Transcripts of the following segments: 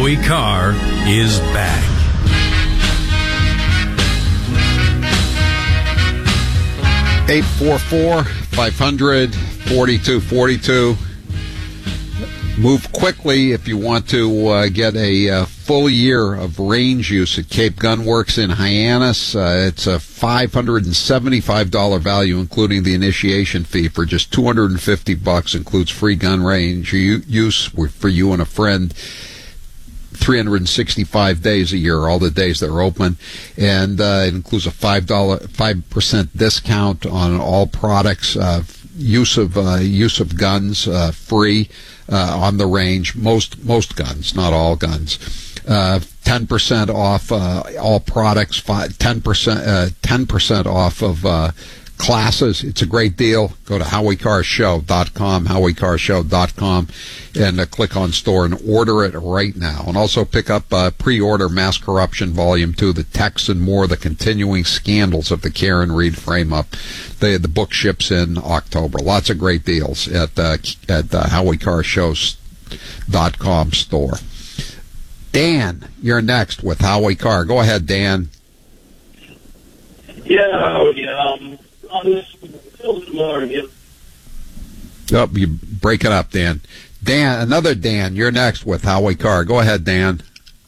Howie Carr is back. Eight 500-4242. Move quickly if you want to get a full year of range use at Cape Gun Works in Hyannis. It's a $575 value, including the initiation fee, for just $250. Includes free gun range use for you and a friend. 365 days a year, all the days they're open, and it includes a $5% discount on all products. Use of guns free on the range. Most guns, not all guns. 10% off all products. 10% off of classes. It's a great deal. Go to HowieCarShow.com, HowieCarShow.com, and click on store and order it right now. And also pick up pre-order Mass Corruption Volume 2, The Texts and More, The Continuing Scandals of the Karen Reed Frame-Up. The book ships in October. Lots of great deals at HowieCarShow.com store. Dan, you're next with Howie Carr. Go ahead, Dan. On this, oh, you break it up, Dan. Dan, another Dan. You're next with Howie Carr. Go ahead, Dan.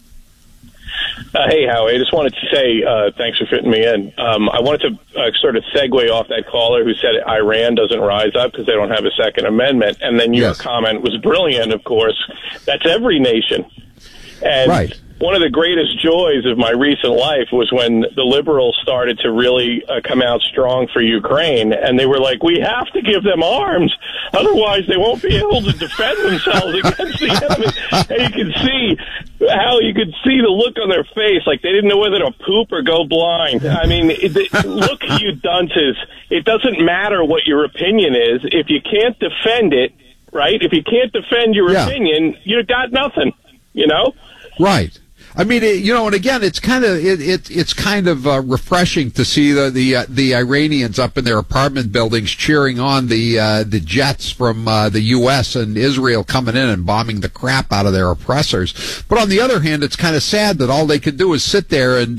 Hey, Howie. I just wanted to say thanks for fitting me in. I wanted to sort of segue off that caller who said Iran doesn't rise up because they don't have a Second Amendment. And then your comment was brilliant, of course. That's every nation. And right. One of the greatest joys of my recent life was when the liberals started to really come out strong for Ukraine, and they were like, we have to give them arms, otherwise they won't be able to defend themselves against the enemy. And you could see the look on their face, like they didn't know whether to poop or go blind. I mean, look, you dunces, it doesn't matter what your opinion is. If you can't defend it, right, if you can't defend your opinion, you got nothing, you know? Right. I mean, and again, it's kind of refreshing to see the Iranians up in their apartment buildings cheering on the jets from the U.S. and Israel coming in and bombing the crap out of their oppressors. But on the other hand, it's kind of sad that all they can do is sit there and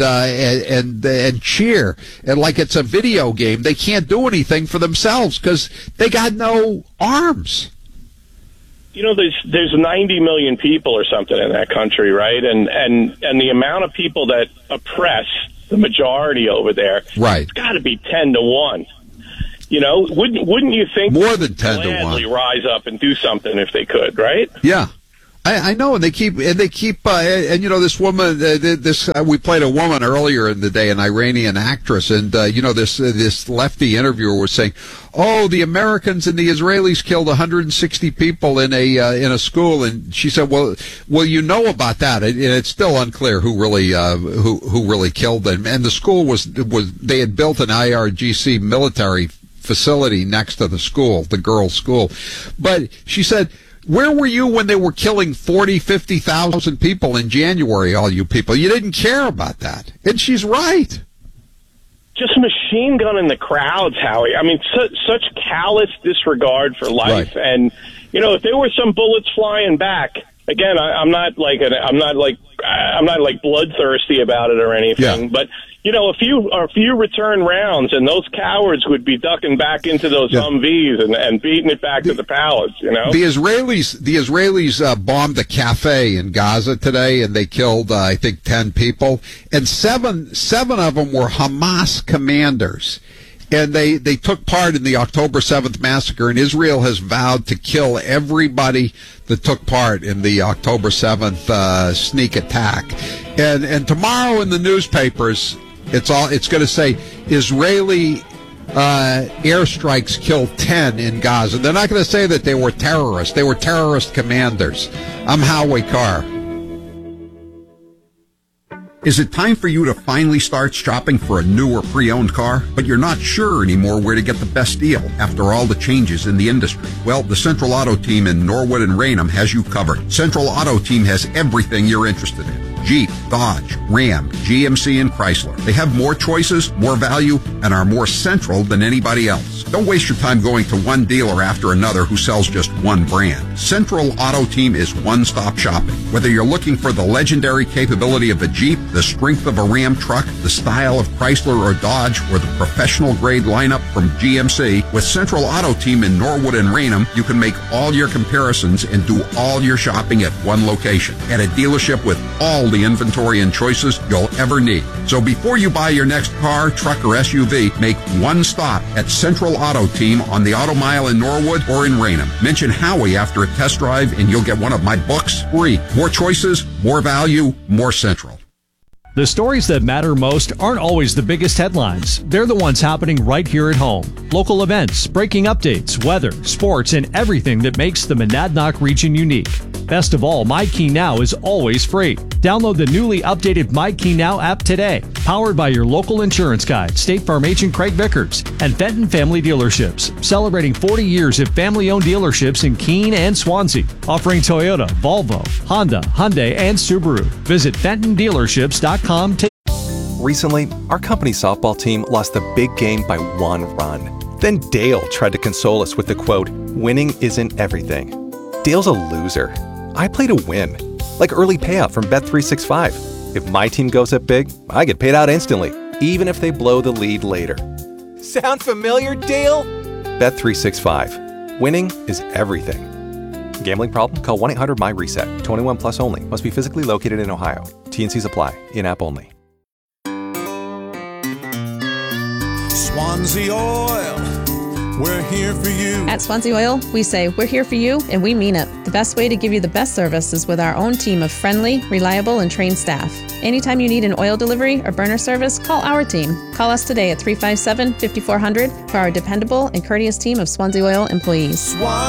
cheer, and like it's a video game. They can't do anything for themselves because they got no arms. You know, there's 90 million people or something in that country, right? And the amount of people that oppress the majority over there, right, it's got to be 10 to 1. You know, wouldn't you think more than 10 to 1 gladly rise up and do something if they could, right? Yeah. I know, and they keep, this woman, we played a woman earlier in the day, an Iranian actress, and, this lefty interviewer was saying, oh, the Americans and the Israelis killed 160 people in a school, and she said, well, you know about that, and it's still unclear who really killed them, and the school they had built an IRGC military facility next to the school, the girls' school, but she said, where were you when they were killing 40, 50,000 people in January, all you people? You didn't care about that. And she's right. Just machine gunning the crowds, Howie. I mean, such callous disregard for life. Right. And, if there were some bullets flying back, again, I'm not bloodthirsty about it or anything, but a few return rounds, and those cowards would be ducking back into those Humvees and beating it back to the palace. The Israelis bombed a cafe in Gaza today, and they killed I think 10 people, and seven of them were Hamas commanders. And they took part in the October 7th massacre, and Israel has vowed to kill everybody that took part in the October 7th sneak attack. And tomorrow in the newspapers, it's going to say Israeli airstrikes killed 10 in Gaza. They're not going to say that they were terrorists. They were terrorist commanders. I'm Howie Carr. Is it time for you to finally start shopping for a new or pre-owned car, but you're not sure anymore where to get the best deal after all the changes in the industry? Well, the Central Auto Team in Norwood and Raynham has you covered. Central Auto Team has everything you're interested in. Jeep, Dodge, Ram, GMC, and Chrysler. They have more choices, more value, and are more central than anybody else. Don't waste your time going to one dealer after another who sells just one brand. Central Auto Team is one-stop shopping. Whether you're looking for the legendary capability of a Jeep, the strength of a Ram truck, the style of Chrysler or Dodge, or the professional-grade lineup from GMC, with Central Auto Team in Norwood and Raynham, you can make all your comparisons and do all your shopping at one location, at a dealership with all the inventory and choices you'll ever need. So before you buy your next car, truck, or SUV, make one stop at Central Auto Team on the Auto Mile in Norwood or in Raynham. Mention Howie after a test drive and you'll get one of my books free. More choices, more value, more Central. The stories that matter most aren't always the biggest headlines. They're the ones happening right here at home. Local events, breaking updates, weather, sports, and everything that makes the Monadnock region unique. Best of all, MyKeyNow is always free. Download the newly updated MyKeyNow app today. Powered by your local insurance guide, State Farm agent Craig Vickers, and Fenton Family Dealerships, celebrating 40 years of family-owned dealerships in Keene and Swansea, offering Toyota, Volvo, Honda, Hyundai, and Subaru. Visit FentonDealerships.com today. Recently, our company softball team lost the big game by 1 run. Then Dale tried to console us with the quote, "Winning isn't everything." Dale's a loser. I play to win, like early payout from Bet365. If my team goes up big, I get paid out instantly, even if they blow the lead later. Sound familiar, Dale? Bet365. Winning is everything. Gambling problem? Call 1-800-MY-RESET. 21 plus only. Must be physically located in Ohio. T&Cs apply. In-app only. Swansea Oil, we're here for you. At Swansea Oil, we say we're here for you, and we mean it. The best way to give you the best service is with our own team of friendly, reliable, and trained staff. Anytime you need an oil delivery or burner service, call our team. Call us today at 357-5400 for our dependable and courteous team of Swansea Oil employees. Swansea